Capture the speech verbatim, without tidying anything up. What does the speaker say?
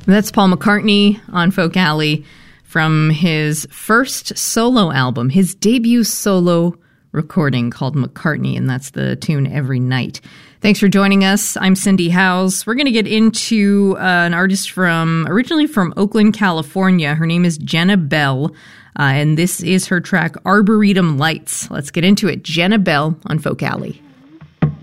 That's Paul McCartney on Folk Alley from his first solo album, his debut solo recording called McCartney, and that's the tune Every Night. Thanks for joining us. I'm Cindy Howes. We're going to get into uh, an artist from originally from Oakland, California. Her name is Jenna Bell, uh, and this is her track Arboretum Lights. Let's get into it. Jenna Bell on Folk Alley.